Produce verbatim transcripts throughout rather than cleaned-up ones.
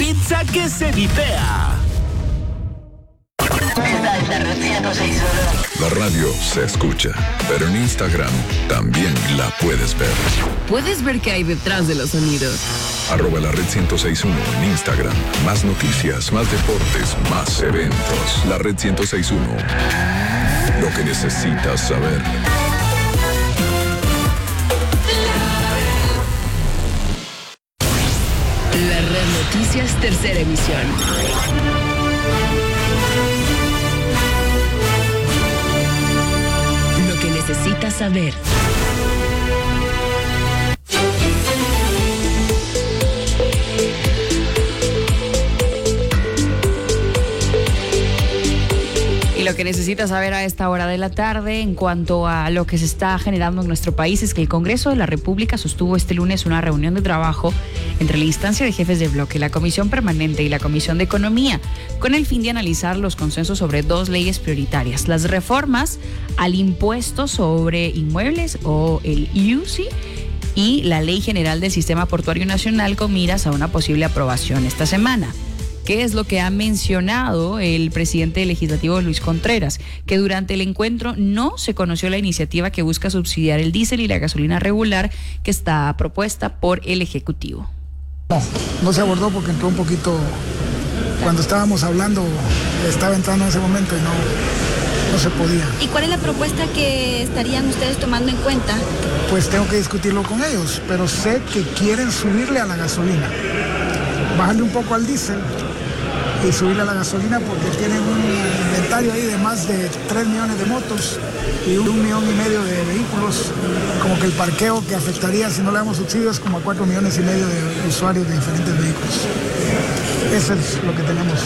pizza que se vipea. La radio se escucha, pero en Instagram también la puedes ver. Puedes ver qué hay detrás de los sonidos. Arroba la red ciento seis punto uno en Instagram. Más noticias, más deportes, más eventos. La red ciento seis punto uno. Lo que necesitas saber. La Red Noticias, tercera emisión. Lo que necesitas saber. Lo que necesitas saber a esta hora de la tarde en cuanto a lo que se está generando en nuestro país es que el Congreso de la República sostuvo este lunes una reunión de trabajo entre la instancia de jefes de bloque, la Comisión Permanente y la Comisión de Economía, con el fin de analizar los consensos sobre dos leyes prioritarias: las reformas al impuesto sobre inmuebles o el I U C I y la Ley General del Sistema Portuario Nacional, con miras a una posible aprobación esta semana. ¿Qué es lo que ha mencionado el presidente legislativo Luis Contreras? Que durante el encuentro no se conoció la iniciativa que busca subsidiar el diésel y la gasolina regular que está propuesta por el Ejecutivo. No, no se abordó porque entró un poquito, cuando estábamos hablando, estaba entrando en ese momento y no, no se podía. ¿Y cuál es la propuesta que estarían ustedes tomando en cuenta? Pues tengo que discutirlo con ellos, pero sé que quieren subirle a la gasolina, bajarle un poco al diésel y subirle a la gasolina porque tienen un inventario ahí de más de tres millones de motos y un millón y medio de vehículos, como que el parqueo que afectaría si no le damos subsidios como a cuatro millones y medio de usuarios de diferentes vehículos. Eso es lo que tenemos.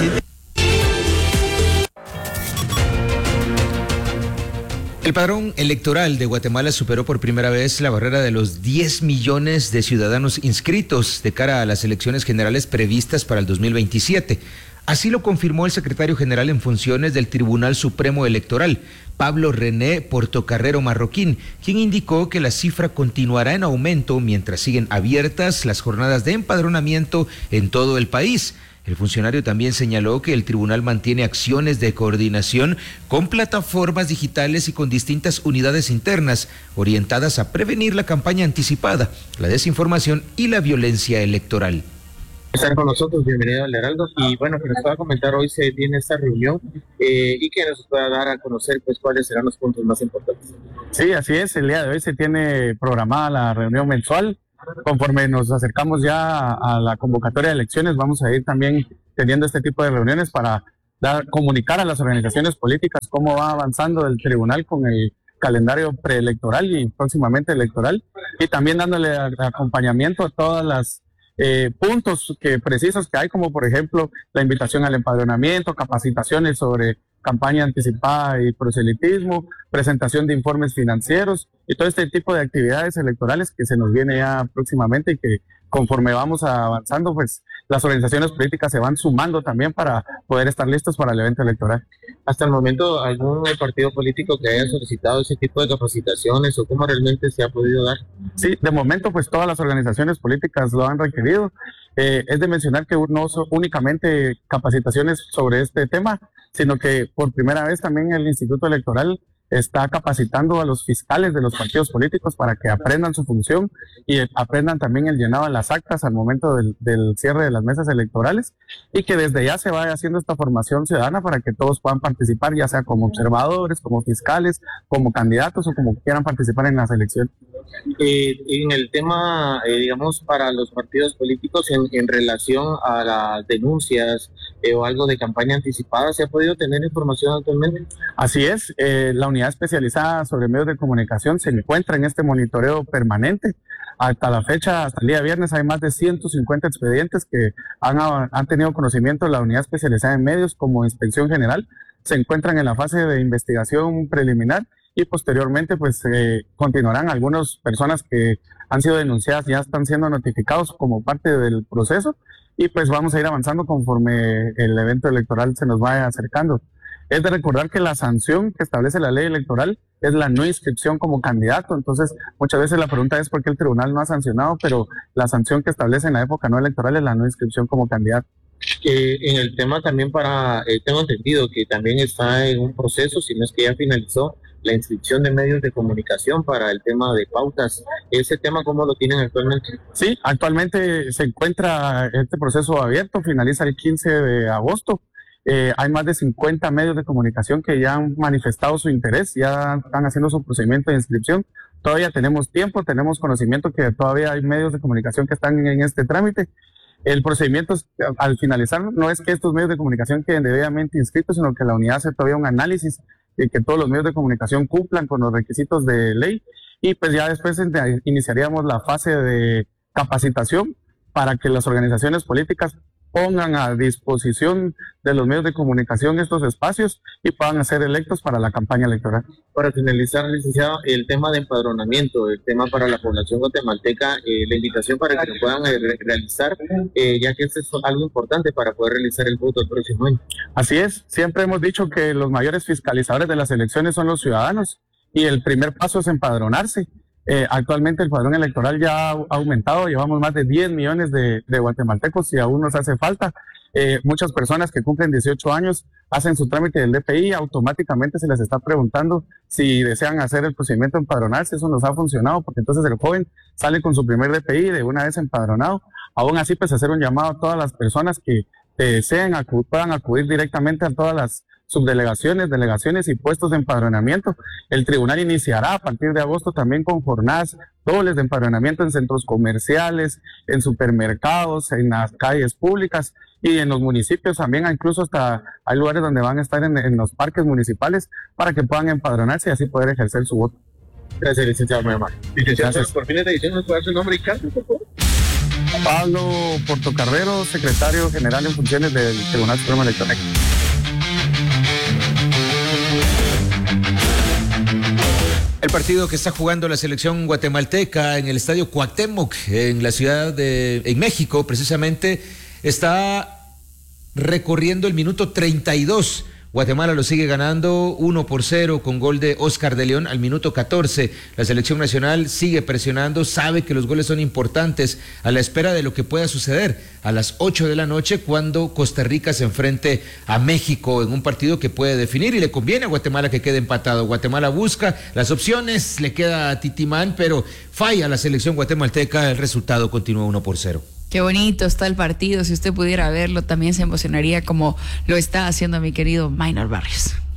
El padrón electoral de Guatemala superó por primera vez la barrera de los diez millones de ciudadanos inscritos de cara a las elecciones generales previstas para el dos mil veintisiete. Así lo confirmó el secretario general en funciones del Tribunal Supremo Electoral, Pablo René Portocarrero Marroquín, quien indicó que la cifra continuará en aumento mientras siguen abiertas las jornadas de empadronamiento en todo el país. El funcionario también señaló que el tribunal mantiene acciones de coordinación con plataformas digitales y con distintas unidades internas orientadas a prevenir la campaña anticipada, la desinformación y la violencia electoral. Estar con nosotros, bienvenido al Heraldo. Y bueno, que nos pueda comentar, hoy se viene esta reunión eh, y que nos pueda dar a conocer pues cuáles serán los puntos más importantes. Sí, así es, el día de hoy se tiene programada la reunión mensual. Conforme nos acercamos ya a la convocatoria de elecciones, vamos a ir también teniendo este tipo de reuniones para dar, comunicar a las organizaciones políticas cómo va avanzando el tribunal con el calendario preelectoral y próximamente electoral, y también dándole acompañamiento a todas las eh, puntos que precisos que hay, como por ejemplo la invitación al empadronamiento, capacitaciones sobre campaña anticipada y proselitismo, presentación de informes financieros y todo este tipo de actividades electorales que se nos viene ya próximamente y que conforme vamos avanzando, pues las organizaciones políticas se van sumando también para poder estar listos para el evento electoral. Hasta el momento, ¿algún partido político que haya solicitado ese tipo de capacitaciones o cómo realmente se ha podido dar? Sí, de momento pues todas las organizaciones políticas lo han requerido. Eh, es de mencionar que no son únicamente capacitaciones sobre este tema, sino que por primera vez también el Instituto Electoral está capacitando a los fiscales de los partidos políticos para que aprendan su función y aprendan también el llenado de las actas al momento del, del cierre de las mesas electorales, y que desde ya se vaya haciendo esta formación ciudadana para que todos puedan participar, ya sea como observadores, como fiscales, como candidatos o como quieran participar en las elecciones. Eh, en el tema, eh, digamos, para los partidos políticos en, en relación a las denuncias eh, o algo de campaña anticipada, ¿se ha podido tener información actualmente? Así es, eh, la unidad especializada sobre medios de comunicación se encuentra en este monitoreo permanente. Hasta la fecha, hasta el día viernes, hay más de ciento cincuenta expedientes que han, han tenido conocimiento de la unidad especializada en medios como Inspección General. Se encuentran en la fase de investigación preliminar y posteriormente pues eh, continuarán. Algunas personas que han sido denunciadas ya están siendo notificados como parte del proceso, y pues vamos a ir avanzando conforme el evento electoral se nos vaya acercando. Es de recordar que la sanción que establece la ley electoral es la no inscripción como candidato. Entonces, muchas veces la pregunta es por qué el tribunal no ha sancionado, pero la sanción que establece en la época no electoral es la no inscripción como candidato. Eh, en el tema también para, eh, tengo entendido que también está en un proceso, si no es que ya finalizó, la inscripción de medios de comunicación para el tema de pautas. ¿Ese tema cómo lo tienen actualmente? Sí, actualmente se encuentra este proceso abierto, finaliza el quince de agosto. Eh, hay más de cincuenta medios de comunicación que ya han manifestado su interés, ya están haciendo su procedimiento de inscripción. Todavía tenemos tiempo, tenemos conocimiento que todavía hay medios de comunicación que están en este trámite. El procedimiento, al finalizar, no es que estos medios de comunicación queden debidamente inscritos, sino que la unidad hace todavía un análisis y que todos los medios de comunicación cumplan con los requisitos de ley, y pues ya después iniciaríamos la fase de capacitación para que las organizaciones políticas pongan a disposición de los medios de comunicación estos espacios y puedan ser electos para la campaña electoral. Para finalizar, licenciado, el tema de empadronamiento, el tema para la población guatemalteca, eh, la invitación para que lo puedan eh, realizar, eh, ya que esto es algo importante para poder realizar el voto el próximo año. Así es, siempre hemos dicho que los mayores fiscalizadores de las elecciones son los ciudadanos y el primer paso es empadronarse. Eh, actualmente el padrón electoral ya ha aumentado, llevamos más de diez millones de, de guatemaltecos y aún nos hace falta. Eh, muchas personas que cumplen dieciocho años hacen su trámite del D P I, automáticamente se les está preguntando si desean hacer el procedimiento de empadronarse. Eso nos ha funcionado porque entonces el joven sale con su primer D P I de una vez empadronado. Aún así, pues hacer un llamado a todas las personas que deseen acu- puedan acudir directamente a todas las subdelegaciones, delegaciones y puestos de empadronamiento. El tribunal iniciará a partir de agosto también con jornadas dobles de empadronamiento en centros comerciales, en supermercados, en las calles públicas y en los municipios también, incluso hasta hay lugares donde van a estar en, en los parques municipales para que puedan empadronarse y así poder ejercer su voto. Gracias, licenciado. Licenciado, por fin de edición, ¿nos puede dar su nombre y cargo, por favor? Pablo Portocarrero, secretario general en funciones del Tribunal Supremo Electoral. El partido que está jugando la selección guatemalteca en el estadio Cuauhtémoc, en la ciudad de, en México, precisamente, está recorriendo el minuto treinta y dos. Guatemala lo sigue ganando uno por cero con gol de Oscar de León al minuto catorce. La selección nacional sigue presionando, sabe que los goles son importantes a la espera de lo que pueda suceder a las ocho de la noche cuando Costa Rica se enfrente a México en un partido que puede definir y le conviene a Guatemala que quede empatado. Guatemala busca las opciones, le queda a Titimán, pero falla la selección guatemalteca, el resultado continúa uno por cero. Qué bonito está el partido, si usted pudiera verlo también se emocionaría como lo está haciendo mi querido Maynor Barrios.